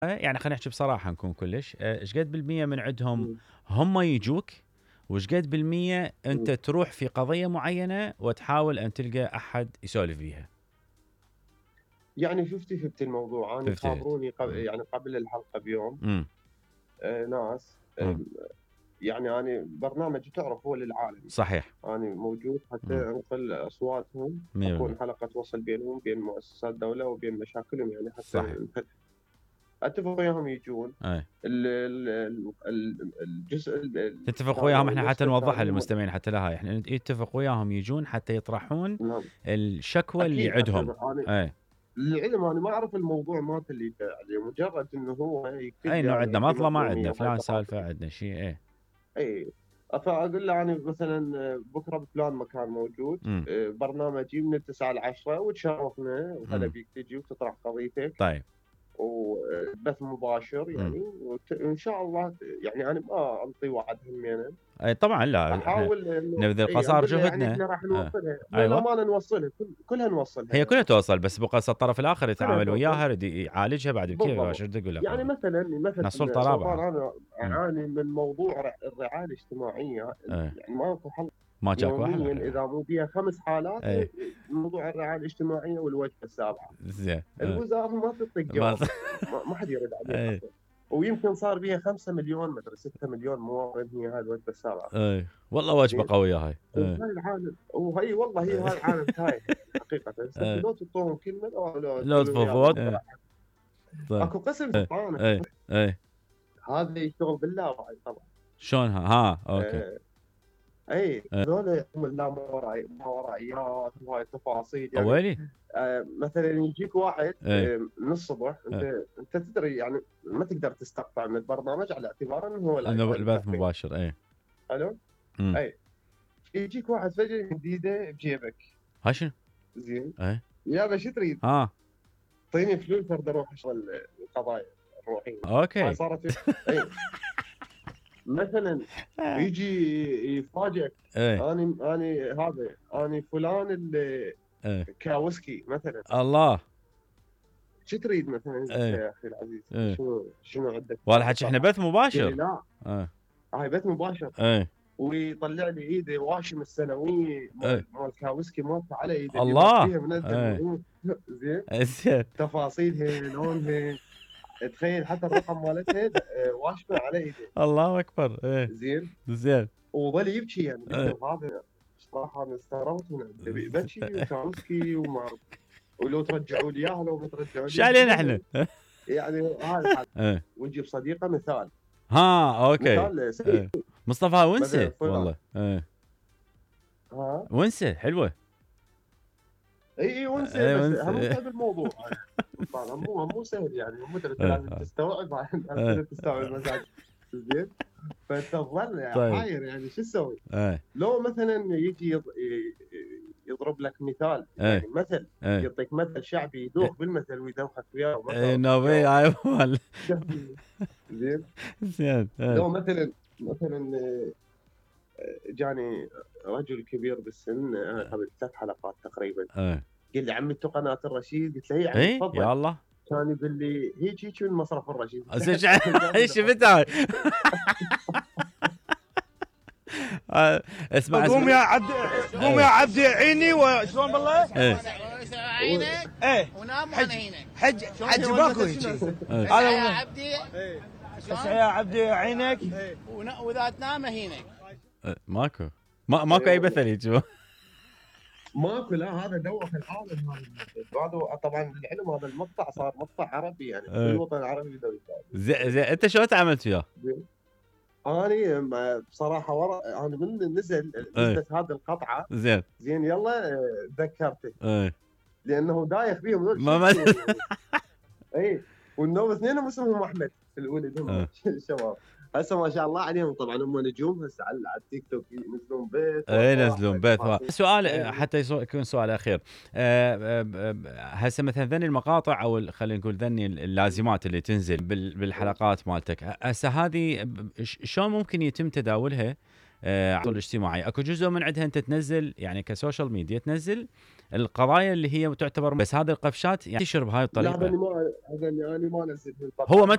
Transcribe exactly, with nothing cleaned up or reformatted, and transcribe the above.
يعني خلينا نحكي بصراحه نكون كلش ايش قد بالمية من عندهم مم. هم يجوك، وش قد بالمية انت مم. تروح في قضيه معينه وتحاول ان تلقى احد يسولف بيها؟ يعني خمسين خمسين الموضوع. أنا خمسين خابروني قبل خمسين. يعني قبل الحلقة بيوم امم آه ناس آه امم يعني أنا برنامج تعرف هو للعالم، صحيح. أنا موجود حتى امم أنقل أصواتهم، مية بالمية أكون حلقة وصل بينهم بين مؤسسات دولة وبين مشاكلهم، يعني حتى صحيح. نفتح. أتفق وياهم يجون. اي ال- ال- ال- الجزء ال- ال- تتفق الثاني وياهم، أو احنا حتى النصف نوضحها الثاني هم. للمستمعين حتى لها احنا يتفق وياهم يجون حتى يطرحون نعم الشكوى اللي أكيد. حتى عندهم. أنا اي العلم انا ما اعرف الموضوع مات اللي يدعي عليه، مجرد انه هو يكتب اي انه لي انا عندنا عندي مطلة، ما مظلوميه عندنا وهاي فلان سالفه، تفاصيل. عندنا شيء. اي اي فاقول له انا مثلا بكره بفلان مكان موجود، امم برنامجي من التسعة لعشرة وتشرفنا وهلا امم بيك تجي وتطرح قضيتك طيب. وبث مباشر امم يعني، وان شاء الله يعني انا ما انطي وعد همينه. اي طبعا، لا احنا احاول انه نبذل اي قصار اقول له يعني جهدنا. احنا راح آه. نوصلها ايوه، للامانه، نوصلها كل كلها نوصلها هي كلها يعني. توصل، بس بقى الطرف الاخر كلها يتعامل توصل وياها، يريد يعالجها بعد كيف بالضبط. شو بدي اقول لك يعني والله. مثلا احنا سلطه مثلا سلطان رابعه. انا امم اعاني من موضوع ر- الرعايه الاجتماعيه، ايه. يعني ماكو حل. ما جاك واحد يوميا ولا؟ اذا مو بيها خمس حالات ايه. موضوع الرعايه الاجتماعيه والوجبه السابعه. زين. ايه. الوزاره ما تعطيك ما جواب، ما ما حد يرد عليك ايه. اصلا. ويمكن صار بيها خمسة مليون مدري ستة مليون مواطن هي هاي الوجبه السابعه. ايه والله وجبه زين. قويه هاي. ايه. وهاي العالم وهي والله هي هاي العالم تايه يعني حقيقه. هسه ايه. لو تعطوهم كلمه لو لو لو تقولوا يلا تفضفض. ايه. نقترح. طيب. اكو قسم ايه. سلطان، اكو ايه. قسم. ايه. هذا يشتغل باللاوعي طبعا. شلونها؟ ها اوكي. آه، اي ايه. هذول لا ما ورا ما ورائيات وهاي التفاصيل يعني. طويلي. آه مثلا يجيك واحد ايه. آه من الصبح، ايه. انت انت تدري يعني ما تقدر تستقطع من البرنامج على اعتبار انه هو لايف انه لايف البث تقريبا. مباشر. ايه. حلو. امم اي يجيك واحد فجاه جديده بجيبك. هاي شنو؟ زين. ايه. يابا شو تريد؟ ها اعطيني فلوس برد اروح اشغل القضايا الروحيه. هاي اوكي. صارت. اي مثلا يجي يفاجئك. ايه. اني اني هذا اني فلان اللي ايه. كاوسكي مثلا. الله. شو تريد مثلا انت ايه. يا اخي العزيز؟ ايه. شنو شنو عندك؟ والله حكي احنا بث قال لي مباشر. لا ايه. هاي بث مباشر. ايه. ويطلع لي ايده واشم السنويه ايه. مال مال كاوسكي مالته على ايده اللي الله. ماخذيها منزل ايه. مضبوط. زين. زين. تفاصيلها لونها، تخيل حتى الرقم مالتها آه، واشمه على ايده. الله اكبر. ايه. زين. زين. وظل يبكي يعني قلت ايه. له هذا صراحه انا استغربت من عنده بكي وكاوسكي وما أعرف. ولو ترجعوا لي اياها لو ما ترجعوا لي شو علينا احنا؟ يعني هاي الحال. ايه. ونجيب صديقه مثال ها اوكي. مثال سيء. ايه. مصطفى ونسه مثلا فلان. والله. ايه. ها ونسه حلوه. اي اي ونسه، ايه بس ونسه. هم ايه. صعب الموضوع. طبعا مو مو سهل يعني، مو انت ايه. لازم تستوعب ايه. لازم تستوعب المزاج. زين. فتظل يعني طيب. حاير يعني شو تسوي؟ ايه. لو مثلا يجي يض- ي- يضرب لك مثال ايه. يعني مثل، ايه. يعطيك مثل شعبي يدوخ بالمثل ويدوخك وياه ايه. مثلا. نوبي هاي مال. زين. زين. ايه. لو مثلا مثلا جاني رجل كبير بالسن آه، قبل ثلاث حلقات تقريبا، ايه. قال لي عمي انتو قناه الرشيد؟ قلت له اي عمي ايه تفضل. يا الله. كان يقول لي هيك هيك من مصرف الرشيد. شفتها. آه، اسمع قوم يا اسمع. عبد قوم يا عبدي عيني وشلون بالله؟ ايه. عينك ايه ونام وانا هنا. حج حج باكو هيجي. هذا هذا يا هو. عبدي بس يا عبدي عينك. ون- واذا تنام هينك. إيه، ماكو ما ماكو اي مثل هيك. ماكو. لا هذا دوخ العالم هذا. هذا طبعا العلم هذا المقطع صار مقطع عربي يعني في إيه. الوطن العربي بدأوا يتابعون. زين زين، انت شلون تعاملت وياه؟ اني م- بصراحه ورا انا من نزل نزلت هذه القطعه. زين. زين يلا آه، تذكرته ايه. لانه دايخ بيهم هذول ما ما شو يسوون يعني. اي والنوم اثنينهم اسمهم احمد الولد هم آه. الشباب. هسه ما شاء الله عليهم طبعا هم نجوم هسه على على التيك توك ينزلون بيت. اي وأفراح ينزلون بيت. وتفاصيل. سؤال إيه. حتى يسو- يكون سؤال اخير. آه، آه، آه، هسه مثلا ذني المقاطع او ال- خلينا نقول ذني اللازمات اللي تنزل بال- بالحلقات مالتك، هسه هذه ش- شلون ممكن يتم تداولها آه، على الاجتماعي؟ اكو جزء من عندها انت تنزل يعني كسوشيال ميديا تنزل القضايا اللي هي تعتبر، بس هذه القفشات يعني تنتشر بهاي لا هذا الطريقه. اللي ما هذا اللي انا ما نزلت هو ما